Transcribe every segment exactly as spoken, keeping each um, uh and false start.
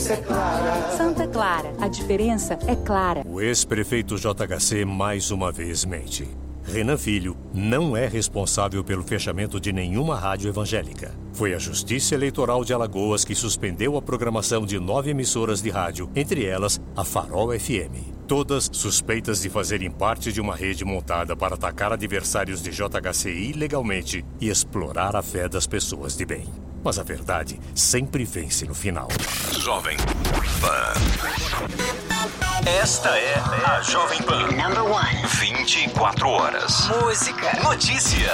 diferença é clara. Santa Clara, a diferença é clara. O ex-prefeito J H C mais uma vez mente. Renan Filho não é responsável pelo fechamento de nenhuma rádio evangélica. Foi a Justiça Eleitoral de Alagoas que suspendeu a programação de nove emissoras de rádio, entre elas a Farol F M. Todas suspeitas de fazerem parte de uma rede montada para atacar adversários de J H C ilegalmente e explorar a fé das pessoas de bem. Mas a verdade sempre vence no final. Jovem Pan. Esta é a Jovem Pan. Number one. vinte e quatro horas. Música. Notícia.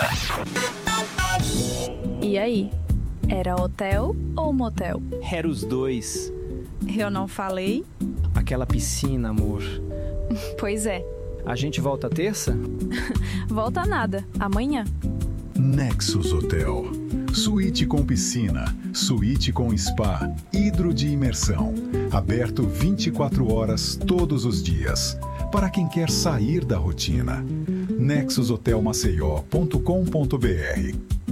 E aí? Era hotel ou motel? Era os dois. Eu não falei? Aquela piscina, amor. Pois é. A gente volta terça? Volta nada. Amanhã. Nexus Hotel. Suíte com piscina, suíte com spa, hidro de imersão. Aberto vinte e quatro horas todos os dias. Para quem quer sair da rotina. nexus hotel maceió ponto com ponto b r.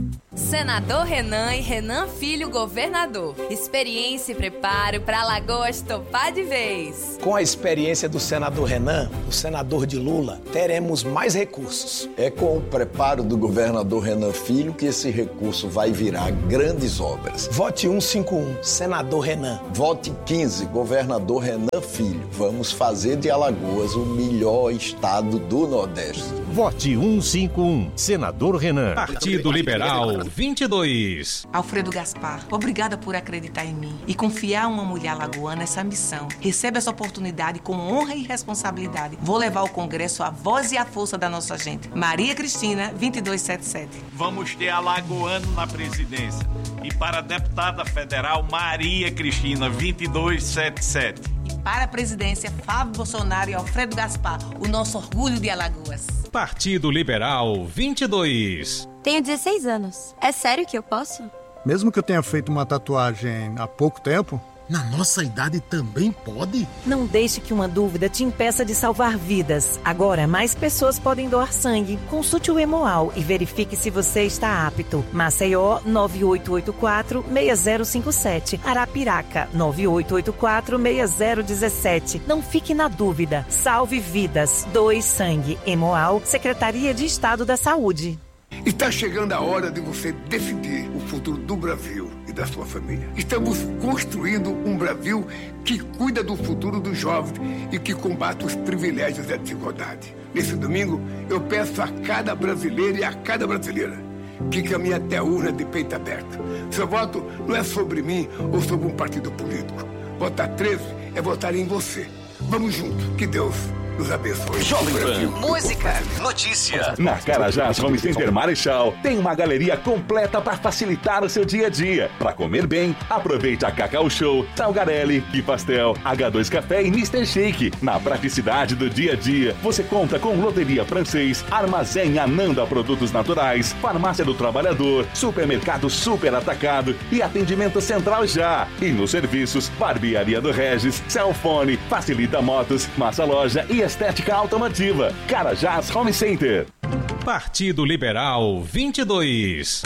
Senador Renan e Renan Filho governador. Experiência e preparo para Alagoas topar de vez. Com a experiência do senador Renan, o senador de Lula, teremos mais recursos. É com o preparo do governador Renan Filho que esse recurso vai virar grandes obras. Vote cento e cinquenta e um, senador Renan. Vote quinze, governador Renan Filho. Vamos fazer de Alagoas o melhor estado do Nordeste. Vote cento e cinquenta e um, senador Renan. Partido Liberal vinte e dois. Alfredo Gaspar, obrigada por acreditar em mim e confiar a uma mulher alagoana essa missão. Receba essa oportunidade com honra e responsabilidade. Vou levar ao Congresso a voz e a força da nossa gente. Maria Cristina, vinte e dois setenta e sete. Vamos ter alagoano na presidência. E para a deputada federal, Maria Cristina, vinte e dois setenta e sete. E para a presidência, Fábio Bolsonaro e Alfredo Gaspar, o nosso orgulho de Alagoas. Partido Liberal vinte e dois. Tenho dezesseis anos. É sério que eu posso? Mesmo que eu tenha feito uma tatuagem há pouco tempo? Na nossa idade também pode? Não deixe que uma dúvida te impeça de salvar vidas. Agora, mais pessoas podem doar sangue. Consulte o Hemoal e verifique se você está apto. Maceió, nove oito oito quatro, seis zero cinco sete. Arapiraca, nove oito oito quatro, seis zero um sete. Não fique na dúvida. Salve vidas. Doe sangue. Hemoal, Secretaria de Estado da Saúde. Está chegando a hora de você decidir o futuro do Brasil e da sua família. Estamos construindo um Brasil que cuida do futuro dos jovens e que combate os privilégios e a desigualdade. Nesse domingo, eu peço a cada brasileiro e a cada brasileira que caminhe até a urna de peito aberto. Seu voto não é sobre mim ou sobre um partido político. Votar treze é votar em você. Vamos juntos. Que Deus nos abençoe. Jovem Pan. Música. Notícia. Na Carajás Home Center Marechal tem uma galeria completa para facilitar o seu dia a dia. Para comer bem, aproveite a Cacau Show, Salgarelli, Que Pastel, H dois Café e mister Shake. Na praticidade do dia a dia, você conta com Loteria Francês, Armazém Ananda Produtos Naturais, Farmácia do Trabalhador, Supermercado Super Atacado e Atendimento Central Já. E nos serviços, Barbearia do Regis, Cellfone, Facilita Motos, Massa Loja e Estética Automotiva. Carajás Home Center. Partido Liberal vinte e dois.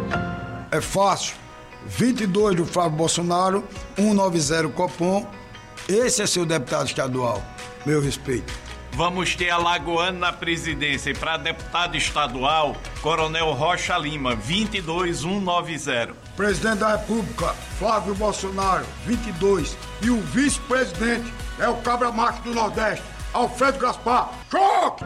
É fácil. vinte e dois do Flávio Bolsonaro, cento e noventa Copom. Esse é seu deputado estadual. Meu respeito. Vamos ter alagoano na presidência e para deputado estadual, Coronel Rocha Lima, vinte e dois cento e noventa. Presidente da República, Flávio Bolsonaro, vinte e dois. E o vice-presidente é o cabra macho do Nordeste, Alfredo Gaspar. Choque!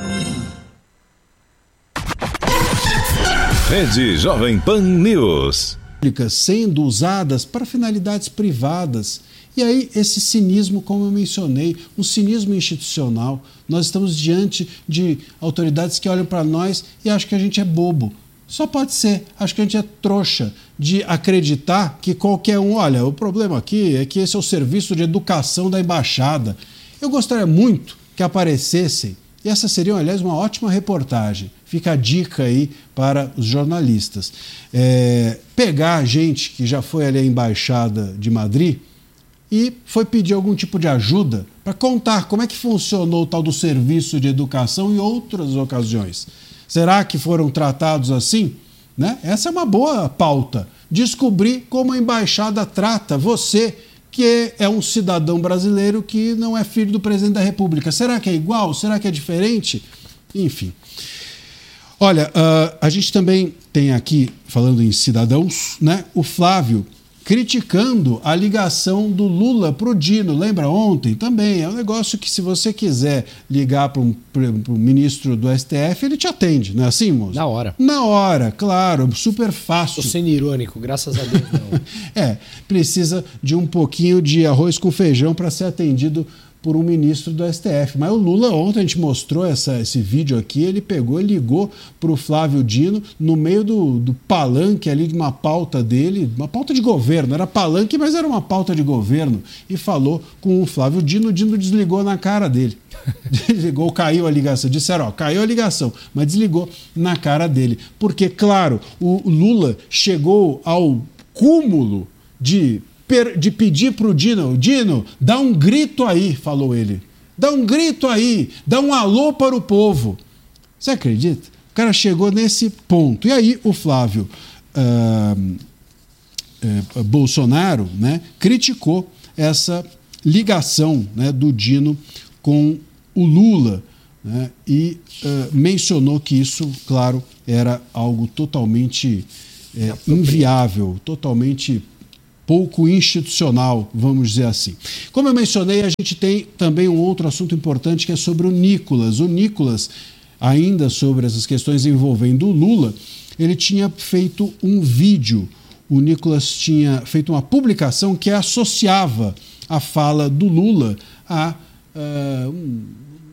Rede Jovem Pan News. Sendo usadas para finalidades privadas. E aí, esse cinismo, como eu mencionei, um cinismo institucional. Nós estamos diante de autoridades que olham para nós e acham que a gente é bobo. Só pode ser. Acho que a gente é trouxa de acreditar que qualquer um... Olha, o problema aqui é que esse é o serviço de educação da embaixada. Eu gostaria muito que aparecessem, e essa seria, aliás, uma ótima reportagem. Fica a dica aí para os jornalistas. É, pegar gente que já foi ali à Embaixada de Madrid e foi pedir algum tipo de ajuda para contar como é que funcionou o tal do serviço de educação em outras ocasiões. Será que foram tratados assim? Né? Essa é uma boa pauta. Descobrir como a embaixada trata você que é um cidadão brasileiro que não é filho do presidente da República. Será que é igual? Será que é diferente? Enfim. Olha, uh, a gente também tem aqui, falando em cidadãos, né, o Flávio criticando a ligação do Lula para o Dino. Lembra ontem? Também é um negócio que, se você quiser ligar para um ministro do S T F, ele te atende, não é assim, moço? Na hora. Na hora, claro, super fácil. Estou sendo irônico, graças a Deus não. É, precisa de um pouquinho de arroz com feijão para ser atendido por um ministro do S T F. Mas o Lula, ontem a gente mostrou essa, esse vídeo aqui, ele pegou e ligou para o Flávio Dino no meio do, do palanque ali de uma pauta dele, uma pauta de governo, era palanque, mas era uma pauta de governo, e falou com o Flávio Dino, o Dino desligou na cara dele. Desligou, caiu a ligação. Disseram, ó, caiu a ligação, mas desligou na cara dele. Porque, claro, o Lula chegou ao cúmulo de de pedir para o Dino, Dino, dá um grito aí, falou ele. Dá um grito aí, dá um alô para o povo. Você acredita? O cara chegou nesse ponto. E aí o Flávio uh, uh, Bolsonaro, né, criticou essa ligação, né, do Dino com o Lula, né, e uh, mencionou que isso, claro, era algo totalmente uh, inviável, totalmente pouco institucional, vamos dizer assim. Como eu mencionei, a gente tem também um outro assunto importante que é sobre o Nicolas. O Nicolas, ainda sobre essas questões envolvendo o Lula, ele tinha feito um vídeo. O Nicolas tinha feito uma publicação que associava a fala do Lula a uh, um,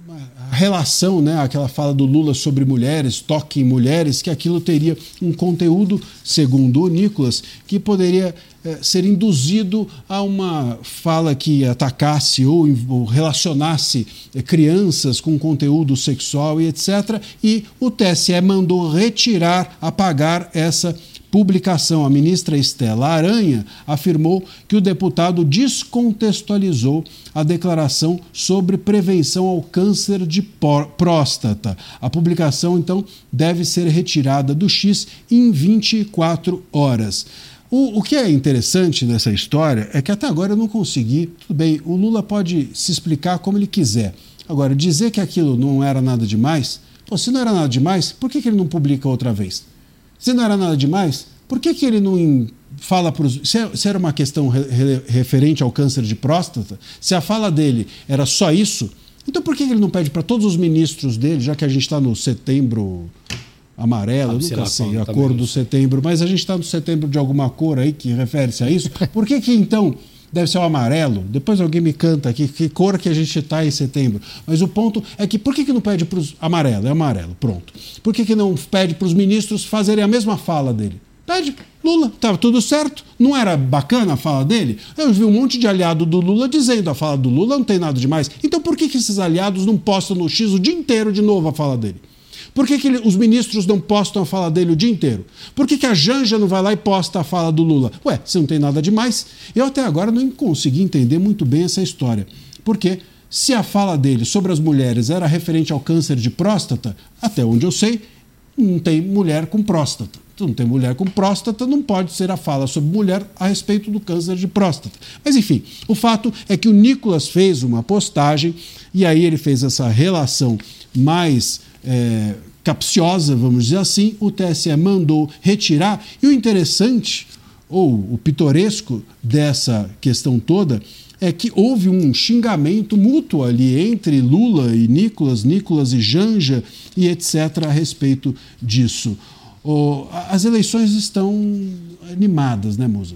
a relação, né, aquela fala do Lula sobre mulheres, toque em mulheres, que aquilo teria um conteúdo, segundo o Nicolas, que poderia eh, ser induzido a uma fala que atacasse ou, ou relacionasse eh, crianças com conteúdo sexual e etcétera. E o T S E mandou retirar, apagar essa publicação. A ministra Estela Aranha afirmou que o deputado descontextualizou a declaração sobre prevenção ao câncer de próstata. A publicação, então, deve ser retirada do X em vinte e quatro horas. O, o que é interessante nessa história é que até agora eu não consegui. Tudo bem, o Lula pode se explicar como ele quiser. Agora, dizer que aquilo não era nada demais, pô, se não era nada demais, por que, que ele não publica outra vez? Se não era nada demais, por que, que ele não fala para os... Se, se era uma questão re, re, referente ao câncer de próstata, se a fala dele era só isso, então por que, que ele não pede para todos os ministros dele, já que a gente está no setembro amarelo, eu nunca sei a cor do setembro, mas a gente está no setembro de alguma cor aí que refere-se a isso, por que que então... Deve ser o amarelo. Depois alguém me canta aqui que cor que a gente está em setembro. Mas o ponto é que por que, que não pede para os... Amarelo, é amarelo, pronto. Por que, que não pede para os ministros fazerem a mesma fala dele? Pede, Lula, estava tudo certo. Não era bacana a fala dele? Eu vi um monte de aliado do Lula dizendo a fala do Lula não tem nada demais. Então por que, que esses aliados não postam no X o dia inteiro de novo a fala dele? Por que, que ele, os ministros não postam a fala dele o dia inteiro? Por que, que a Janja não vai lá e posta a fala do Lula? Ué, se não tem nada demais. Eu até agora não consegui entender muito bem essa história. Porque se a fala dele sobre as mulheres era referente ao câncer de próstata, até onde eu sei, não tem mulher com próstata. Se não tem mulher com próstata, não pode ser a fala sobre mulher a respeito do câncer de próstata. Mas, enfim, o fato é que o Nicolas fez uma postagem e aí ele fez essa relação mais... É, capciosa, vamos dizer assim, o T S E mandou retirar. E o interessante, ou o pitoresco dessa questão toda, é que houve um xingamento mútuo ali entre Lula e Nicolas, Nicolas e Janja e etcétera a respeito disso. Oh, as eleições estão animadas, né, Musa?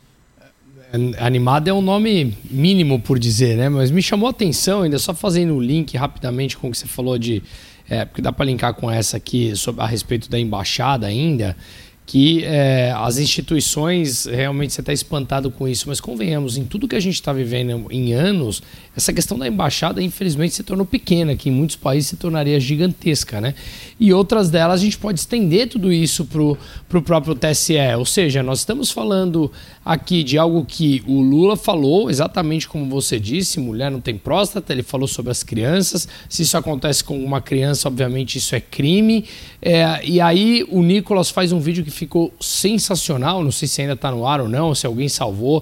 Animada é um nome mínimo por dizer, né? Mas me chamou a atenção, ainda só fazendo o link rapidamente com o que você falou de... É, porque dá para linkar com essa aqui sobre, a respeito da embaixada ainda, que é, as instituições, realmente você está espantado com isso, mas convenhamos, em tudo que a gente está vivendo em anos, essa questão da embaixada, infelizmente, se tornou pequena, que em muitos países se tornaria gigantesca, né? E outras delas, a gente pode estender tudo isso para o próprio T S E, ou seja, nós estamos falando aqui de algo que o Lula falou, exatamente como você disse, mulher não tem próstata, ele falou sobre as crianças, se isso acontece com uma criança, obviamente isso é crime, é, e aí o Nicolas faz um vídeo que ficou sensacional, não sei se ainda está no ar ou não, se alguém salvou,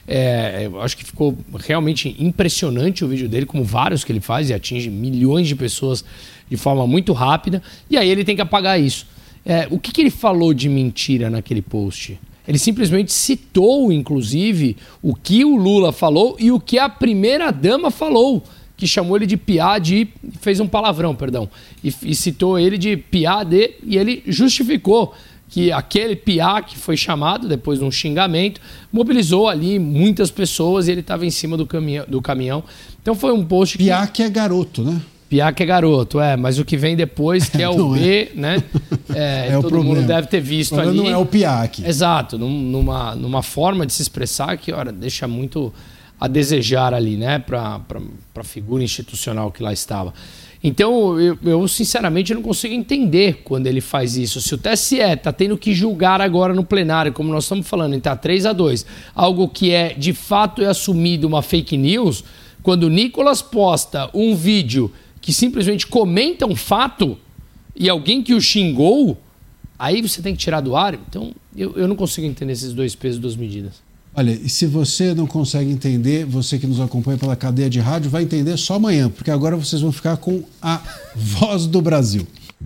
É, eu acho que ficou realmente impressionante o vídeo dele, como vários que ele faz, e atinge milhões de pessoas de forma muito rápida. E aí ele tem que apagar isso. É, o que, que ele falou de mentira naquele post? Ele simplesmente citou, inclusive, o que o Lula falou e o que a primeira-dama falou, que chamou ele de piá de... fez um palavrão, perdão, e, e citou ele de piá de... e ele justificou que aquele piá que foi chamado depois de um xingamento mobilizou ali muitas pessoas e ele estava em cima do caminhão, do caminhão. Então foi um post que... Piá que é garoto, né? Piá que é garoto, é, mas o que vem depois, que é o B, é. né? É, é todo mundo deve ter visto ali. Não é o piá aqui. Exato, num, numa, numa forma de se expressar que, olha, deixa muito a desejar ali, né? Para a figura institucional que lá estava. Então, eu, eu sinceramente não consigo entender quando ele faz isso. Se o T S E está tendo que julgar agora no plenário, como nós estamos falando, está três a dois, algo que é de fato é assumido uma fake news, quando o Nicolas posta um vídeo que simplesmente comenta um fato e alguém que o xingou, aí você tem que tirar do ar. Então, eu, eu não consigo entender esses dois pesos e duas medidas. Olha, e se você não consegue entender, você que nos acompanha pela cadeia de rádio vai entender só amanhã, porque agora vocês vão ficar com a Voz do Brasil.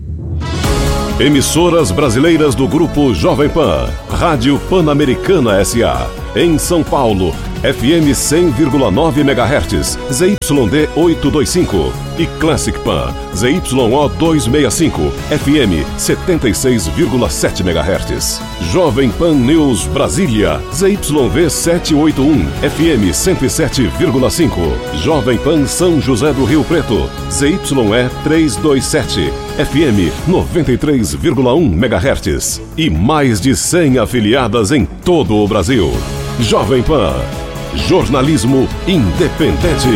Emissoras brasileiras do Grupo Jovem Pan. Rádio Pan-Americana S A. Em São Paulo, F M cem vírgula nove megahertz, Z Y D oitocentos e vinte e cinco. E Classic Pan, Z Y O duzentos e sessenta e cinco, F M setenta e seis vírgula sete megahertz. Jovem Pan News Brasília, Z Y V setecentos e oitenta e um, F M cento e sete vírgula cinco. Jovem Pan São José do Rio Preto, Z Y E trezentos e vinte e sete, F M noventa e três vírgula um megahertz. E mais de cem afiliadas em todo o Brasil. Jovem Pan, jornalismo independente.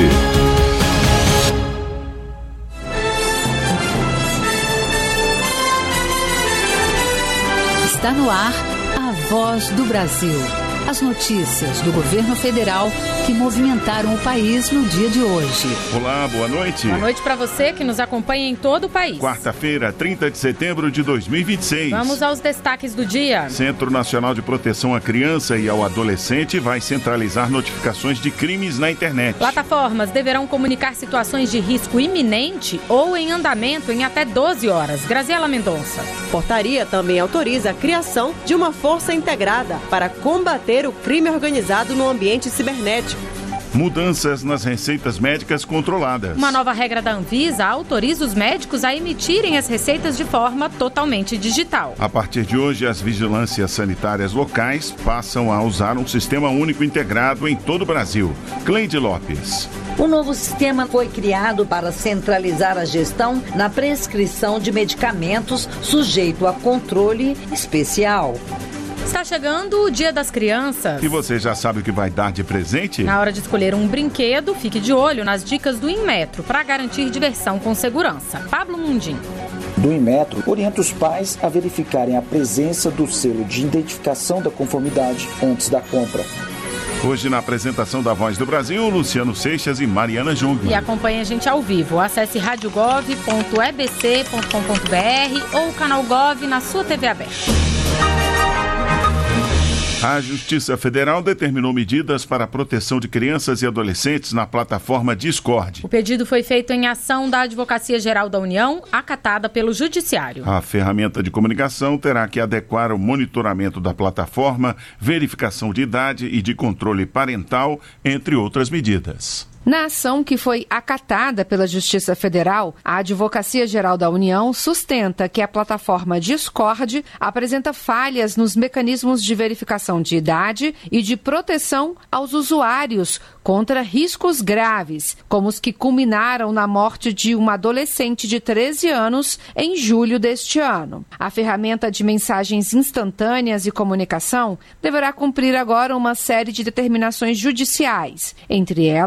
Está no ar a Voz do Brasil. As notícias do governo federal que movimentaram o país no dia de hoje. Olá, boa noite. Boa noite para você que nos acompanha em todo o país. Quarta-feira, trinta de setembro de dois mil e vinte e seis. Vamos aos destaques do dia. Centro Nacional de Proteção à Criança e ao Adolescente vai centralizar notificações de crimes na internet. Plataformas deverão comunicar situações de risco iminente ou em andamento em até doze horas. Graziela Mendonça. Portaria também autoriza a criação de uma força integrada para combater o crime organizado no ambiente cibernético. Mudanças nas receitas médicas controladas. Uma nova regra da Anvisa autoriza os médicos a emitirem as receitas de forma totalmente digital. A partir de hoje, as vigilâncias sanitárias locais passam a usar um sistema único integrado em todo o Brasil. Cleide Lopes. O novo sistema foi criado para centralizar a gestão na prescrição de medicamentos sujeito a controle especial. Está chegando o Dia das Crianças. E você já sabe o que vai dar de presente? Na hora de escolher um brinquedo, fique de olho nas dicas do Inmetro para garantir diversão com segurança. Pablo Mundim. Do Inmetro orienta os pais a verificarem a presença do selo de identificação da conformidade antes da compra. Hoje, na apresentação da Voz do Brasil, Luciano Seixas e Mariana Jungmann. E acompanhe a gente ao vivo. Acesse rádio gov ponto e b c ponto com ponto b r ou o canal Gov na sua T V aberta. A Justiça Federal determinou medidas para a proteção de crianças e adolescentes na plataforma Discord. O pedido foi feito em ação da Advocacia Geral da União, acatada pelo Judiciário. A ferramenta de comunicação terá que adequar o monitoramento da plataforma, verificação de idade e de controle parental, entre outras medidas. Na ação que foi acatada pela Justiça Federal, a Advocacia Geral da União sustenta que a plataforma Discord apresenta falhas nos mecanismos de verificação de idade e de proteção aos usuários contra riscos graves, como os que culminaram na morte de uma adolescente de treze anos em julho deste ano. A ferramenta de mensagens instantâneas e comunicação deverá cumprir agora uma série de determinações judiciais, entre elas a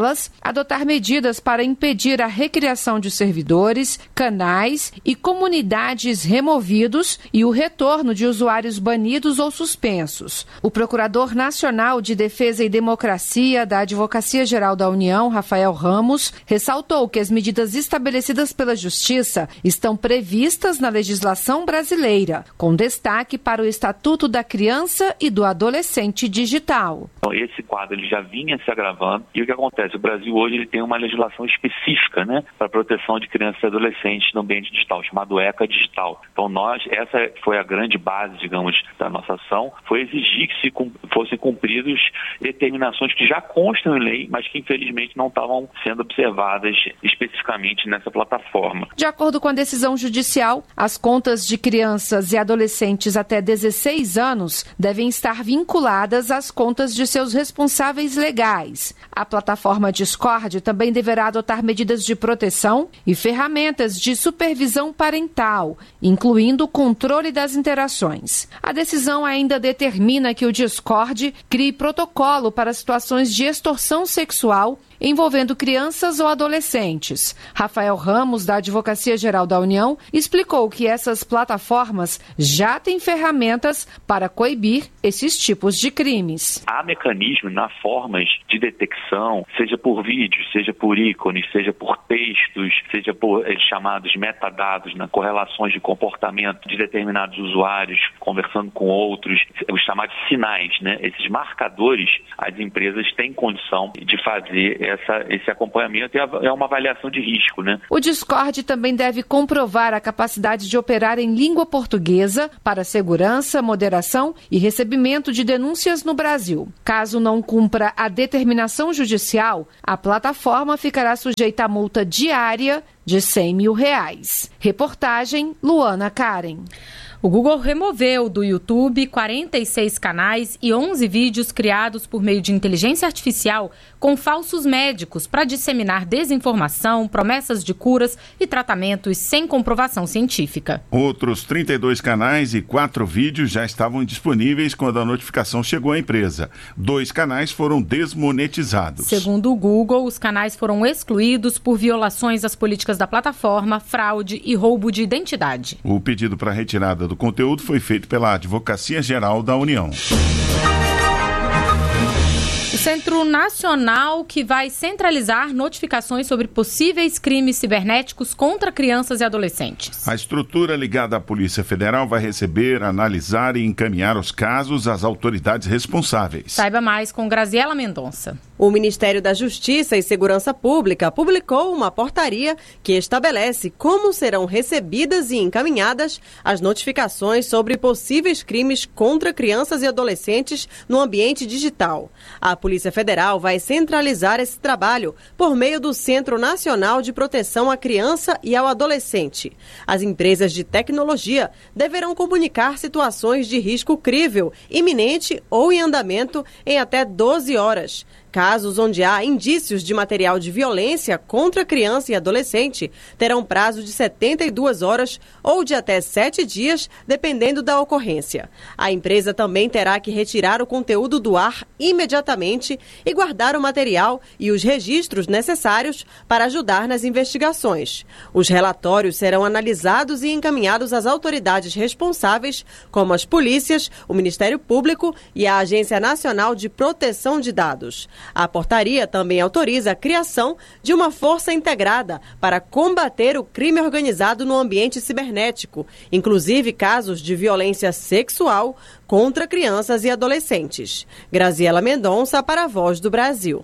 adotar medidas para impedir a recriação de servidores, canais e comunidades removidos e o retorno de usuários banidos ou suspensos. O Procurador Nacional de Defesa e Democracia da Advocacia Geral da União, Rafael Ramos, ressaltou que as medidas estabelecidas pela Justiça estão previstas na legislação brasileira, com destaque para o Estatuto da Criança e do Adolescente Digital. Então, esse quadro ele já vinha se agravando e o que acontece? O Brasil hoje ele tem uma legislação específica, né, para a proteção de crianças e adolescentes no ambiente digital, chamado ECA Digital. Então nós, essa foi a grande base, digamos, da nossa ação, foi exigir que se fossem cumpridas determinações que já constam em lei, mas que infelizmente não estavam sendo observadas especificamente nessa plataforma. De acordo com a decisão judicial, as contas de crianças e adolescentes até dezesseis anos devem estar vinculadas às contas de seus responsáveis legais. A plataforma Discord também deverá adotar medidas de proteção e ferramentas de supervisão parental, incluindo o controle das interações. A decisão ainda determina que o Discord crie protocolo para situações de extorsão sexual envolvendo crianças ou adolescentes. Rafael Ramos, da Advocacia Geral da União, explicou que essas plataformas já têm ferramentas para coibir esses tipos de crimes. Há mecanismos na formas de detecção, seja por vídeos, seja por ícones, seja por textos, seja por eh, chamados metadados, né, correlações de comportamento de determinados usuários conversando com outros, os chamados sinais, né, esses marcadores, as empresas têm condição de fazer essa, esse acompanhamento e é uma avaliação de risco, né? O Discord também deve comprovar a capacidade de operar em língua portuguesa para segurança, moderação e recebimento de denúncias no Brasil. Caso não cumpra a determinação judicial, a plataforma ficará sujeita a multa diária de cem mil reais. Reportagem Luana Karen. O Google removeu do YouTube quarenta e seis canais e onze vídeos criados por meio de inteligência artificial com falsos médicos para disseminar desinformação, promessas de curas e tratamentos sem comprovação científica. Outros trinta e dois canais e quatro vídeos já estavam disponíveis quando a notificação chegou à empresa. Dois canais foram desmonetizados. Segundo o Google, os canais foram excluídos por violações às políticas da plataforma, fraude e roubo de identidade. O pedido para retirada do conteúdo foi feito pela Advocacia Geral da União. O Centro Nacional que vai centralizar notificações sobre possíveis crimes cibernéticos contra crianças e adolescentes. A estrutura ligada à Polícia Federal vai receber, analisar e encaminhar os casos às autoridades responsáveis. Saiba mais com Graziela Mendonça. O Ministério da Justiça e Segurança Pública publicou uma portaria que estabelece como serão recebidas e encaminhadas as notificações sobre possíveis crimes contra crianças e adolescentes no ambiente digital. A Polícia Federal vai centralizar esse trabalho por meio do Centro Nacional de Proteção à Criança e ao Adolescente. As empresas de tecnologia deverão comunicar situações de risco crível, iminente ou em andamento em até doze horas. Casos onde há indícios de material de violência contra criança e adolescente terão prazo de setenta e duas horas ou de até sete dias, dependendo da ocorrência. A empresa também terá que retirar o conteúdo do ar imediatamente e guardar o material e os registros necessários para ajudar nas investigações. Os relatórios serão analisados e encaminhados às autoridades responsáveis, como as polícias, o Ministério Público e a Agência Nacional de Proteção de Dados. A portaria também autoriza a criação de uma força integrada para combater o crime organizado no ambiente cibernético, inclusive casos de violência sexual contra crianças e adolescentes. Graziela Mendonça para a Voz do Brasil.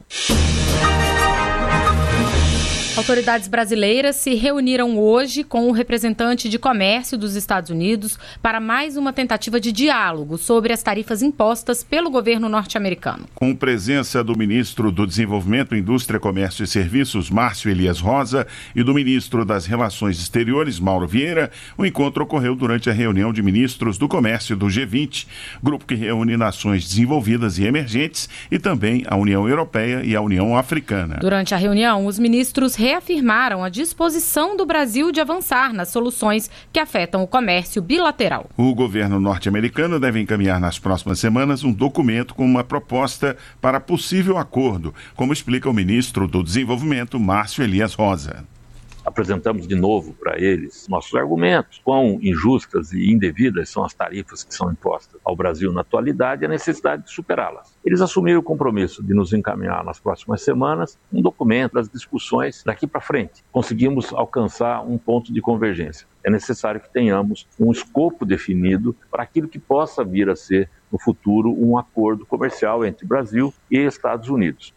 Autoridades brasileiras se reuniram hoje com o representante de comércio dos Estados Unidos para mais uma tentativa de diálogo sobre as tarifas impostas pelo governo norte-americano. Com presença do ministro do Desenvolvimento, Indústria, Comércio e Serviços, Márcio Elias Rosa, e do ministro das Relações Exteriores, Mauro Vieira, o encontro ocorreu durante a reunião de ministros do comércio do G vinte, grupo que reúne nações desenvolvidas e emergentes, e também a União Europeia e a União Africana. Durante a reunião, os ministros reafirmaram a disposição do Brasil de avançar nas soluções que afetam o comércio bilateral. O governo norte-americano deve encaminhar nas próximas semanas um documento com uma proposta para possível acordo, como explica o ministro do Desenvolvimento, Márcio Elias Rosa. Apresentamos de novo para eles nossos argumentos, quão injustas e indevidas são as tarifas que são impostas ao Brasil na atualidade e a necessidade de superá-las. Eles assumiram o compromisso de nos encaminhar nas próximas semanas um documento das discussões daqui para frente. Conseguimos alcançar um ponto de convergência. É necessário que tenhamos um escopo definido para aquilo que possa vir a ser, no futuro, um acordo comercial entre Brasil e Estados Unidos.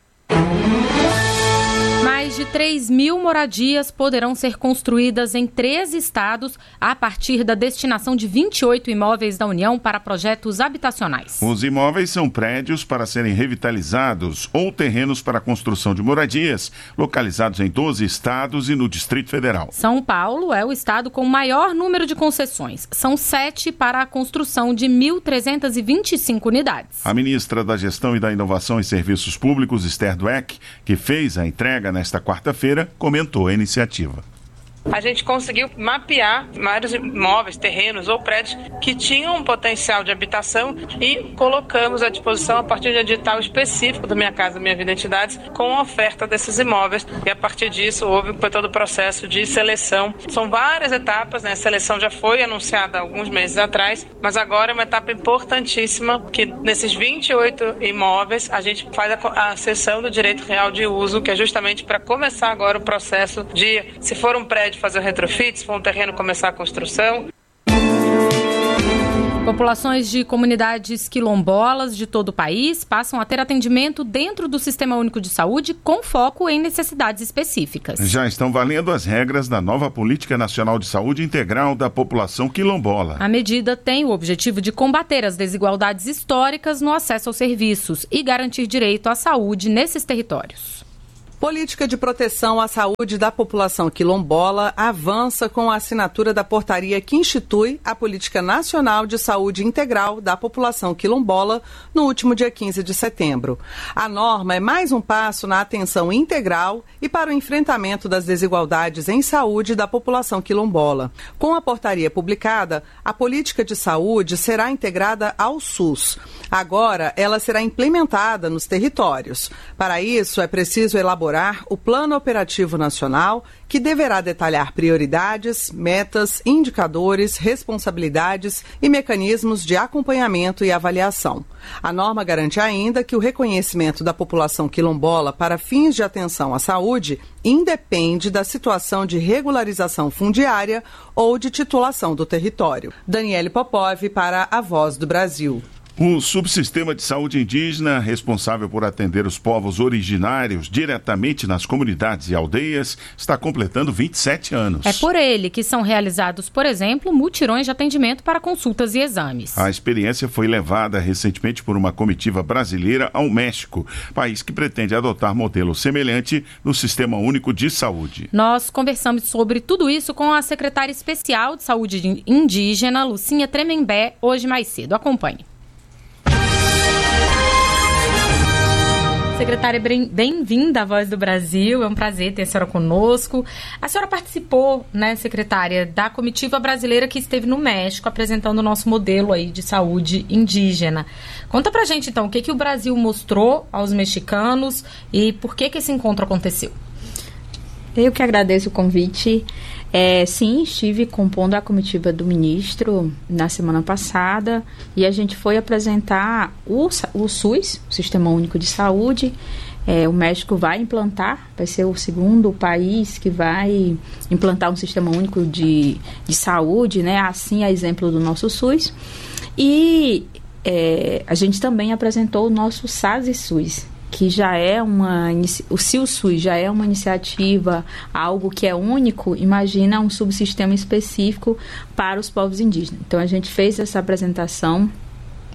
Mais de três mil moradias poderão ser construídas em treze estados a partir da destinação de vinte e oito imóveis da União para projetos habitacionais. Os imóveis são prédios para serem revitalizados ou terrenos para a construção de moradias, localizados em doze estados e no Distrito Federal. São Paulo é o estado com o maior número de concessões. São sete para a construção de mil trezentas e vinte e cinco unidades. A ministra da Gestão e da Inovação e Serviços Públicos, Esther Dweck, que fez a entrega nesta quarta-feira, comentou a iniciativa. A gente conseguiu mapear vários imóveis, terrenos ou prédios que tinham um potencial de habitação e colocamos à disposição a partir de edital específico do Minha Casa Minha Vida Entidades com a oferta desses imóveis e a partir disso houve todo o processo de seleção. São várias etapas, né? A seleção já foi anunciada há alguns meses atrás, mas agora é uma etapa importantíssima que nesses vinte e oito imóveis a gente faz a, a cessão do direito real de uso, que é justamente para começar agora o processo de, se for um prédio, fazer o retrofit, se for um terreno, começar a construção. Populações de comunidades quilombolas de todo o país passam a ter atendimento dentro do Sistema Único de Saúde com foco em necessidades específicas. Já estão valendo as regras da nova Política Nacional de Saúde Integral da População Quilombola. A medida tem o objetivo de combater as desigualdades históricas no acesso aos serviços e garantir direito à saúde nesses territórios. Política de proteção à saúde da população quilombola avança com a assinatura da portaria que institui a Política Nacional de Saúde Integral da População Quilombola no último dia quinze de setembro. A norma é mais um passo na atenção integral e para o enfrentamento das desigualdades em saúde da população quilombola. Com a portaria publicada, a política de saúde será integrada ao SUS. Agora, ela será implementada nos territórios. Para isso, é preciso elaborar o Plano Operativo Nacional, que deverá detalhar prioridades, metas, indicadores, responsabilidades e mecanismos de acompanhamento e avaliação. A norma garante ainda que o reconhecimento da população quilombola para fins de atenção à saúde independe da situação de regularização fundiária ou de titulação do território. Daniele Popov para a Voz do Brasil. O subsistema de saúde indígena, responsável por atender os povos originários diretamente nas comunidades e aldeias, está completando vinte e sete anos. É por ele que são realizados, por exemplo, mutirões de atendimento para consultas e exames. A experiência foi levada recentemente por uma comitiva brasileira ao México, país que pretende adotar modelo semelhante no Sistema Único de Saúde. Nós conversamos sobre tudo isso com a secretária especial de saúde indígena, Lucinha Tremembé, hoje mais cedo. Acompanhe. Secretária, bem-vinda à Voz do Brasil, é um prazer ter a senhora conosco. A senhora participou, né, secretária, da comitiva brasileira que esteve no México apresentando o nosso modelo aí de saúde indígena. Conta pra gente, então, o que, que o Brasil mostrou aos mexicanos e por que, que esse encontro aconteceu? Eu que agradeço o convite. É, sim, estive compondo a comitiva do ministro na semana passada e a gente foi apresentar o, o SUS, o Sistema Único de Saúde. É, o México vai implantar, vai ser o segundo país que vai implantar um Sistema Único de, de Saúde, né? Assim, a exemplo do nosso SUS. E é, a gente também apresentou o nosso SASI-SUS, que já é uma, o SIL-SUS já é uma iniciativa, algo que é único, imagina um subsistema específico para os povos indígenas. Então, a gente fez essa apresentação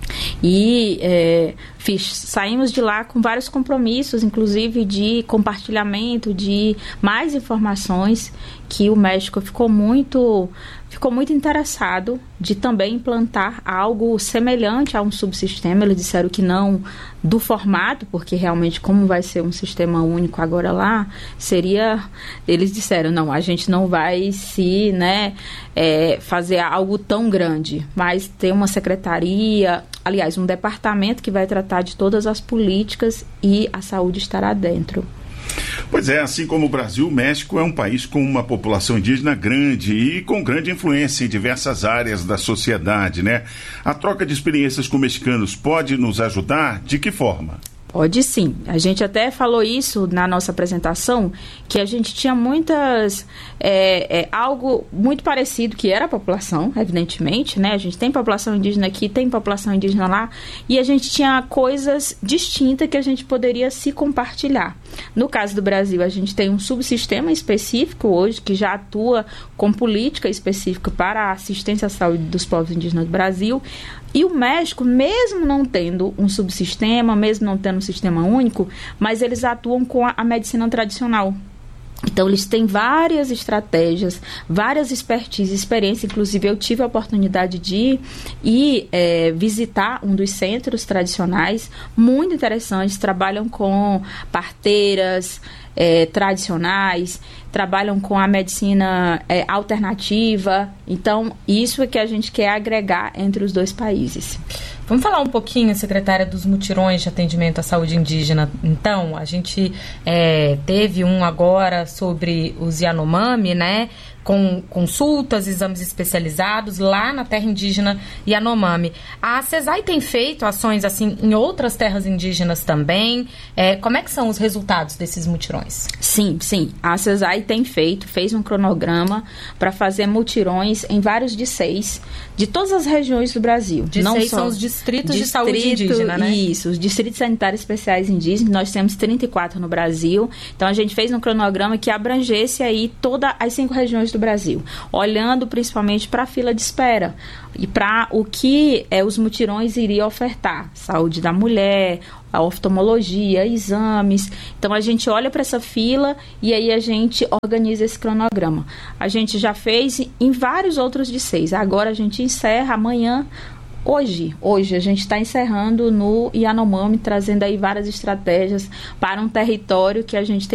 E é, fiz, saímos de lá com vários compromissos, inclusive de compartilhamento de mais informações, que o México ficou muito, ficou muito interessado de também implantar algo semelhante a um subsistema. Eles disseram que não do formato, porque realmente como vai ser um sistema único agora lá, seria, eles disseram, não, a gente não vai se, né, é, fazer algo tão grande, mas ter uma secretaria, aliás, um departamento que vai tratar de todas as políticas e a saúde estará dentro. Pois é, assim como o Brasil, o México é um país com uma população indígena grande e com grande influência em diversas áreas da sociedade, né? A troca de experiências com mexicanos pode nos ajudar? De que forma? Pode sim. A gente até falou isso na nossa apresentação, que a gente tinha muitas... É, é, algo muito parecido, que era a população, evidentemente, né? A gente tem população indígena aqui, tem população indígena lá, e a gente tinha coisas distintas que a gente poderia se compartilhar. No caso do Brasil, a gente tem um subsistema específico hoje, que já atua com política específica para a assistência à saúde dos povos indígenas do Brasil. E o México, mesmo não tendo um subsistema, mesmo não tendo um sistema único, mas eles atuam com a, a medicina tradicional. Então, eles têm várias estratégias, várias expertise, experiência. Inclusive, eu tive a oportunidade de ir é, visitar um dos centros tradicionais, muito interessantes. Trabalham com parteiras é, tradicionais, trabalham com a medicina é, alternativa. Então, isso é que a gente quer agregar entre os dois países. Vamos falar um pouquinho, secretária, dos mutirões de atendimento à saúde indígena. Então, a gente é, teve um agora sobre os Yanomami, né? Com consultas, exames especializados lá na terra indígena Yanomami. A CESAI tem feito ações assim em outras terras indígenas também. É, como é que são os resultados desses mutirões? Sim, sim. A CESAI tem feito, fez um cronograma para fazer mutirões em vários D C Es de todas as regiões do Brasil. D C Es são os distritos de saúde indígena, né? Isso, os distritos sanitários especiais indígenas. Nós temos trinta e quatro no Brasil. Então, a gente fez um cronograma que abrangesse aí todas as cinco regiões do Brasil, olhando principalmente para a fila de espera e para o que é, os mutirões iriam ofertar: saúde da mulher, a oftalmologia, exames. Então, a gente olha para essa fila e aí a gente organiza esse cronograma. A gente já fez em vários outros D C Es. Agora a gente encerra amanhã. Hoje, hoje a gente está encerrando no Yanomami, trazendo aí várias estratégias para um território que a gente tem